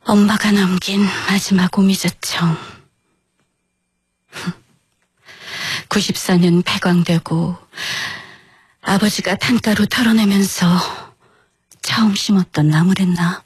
엄마가 남긴 마지막 오미자청. 94년 폐광되고 아버지가 단가로 털어내면서 처음 심었던 나무랬나.